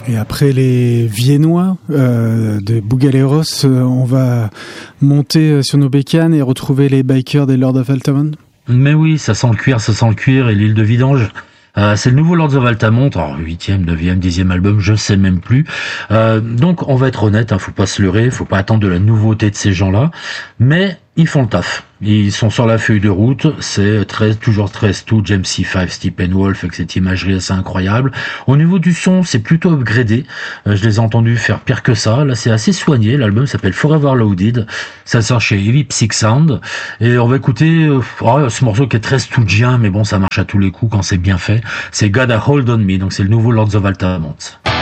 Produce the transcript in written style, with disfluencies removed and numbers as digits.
Et après les Viennois de Bugaleros, on va monter sur nos bécanes et retrouver les bikers des Lords of Altamont. Mais oui, ça sent le cuir et l'île de vidange. C'est le nouveau Lords of Altamont, alors 8e, 9e, 10e album, je sais même plus. Donc on va être honnête, faut pas se leurrer, faut pas attendre de la nouveauté de ces gens-là, mais ils font le taf. Ils sont sur la feuille de route, c'est toujours 13-2, James C5, Steppenwolf, avec cette imagerie assez incroyable. Au niveau du son, c'est plutôt upgradé. Je les ai entendus faire pire que ça. Là, c'est assez soigné. L'album s'appelle Forever Loaded. Ça sort chez Heavy Psych Sound. Et on va écouter ce morceau qui est très stoogien, mais bon, ça marche à tous les coups quand c'est bien fait. C'est Gotta Hold On Me, donc c'est le nouveau Lords of Altamont.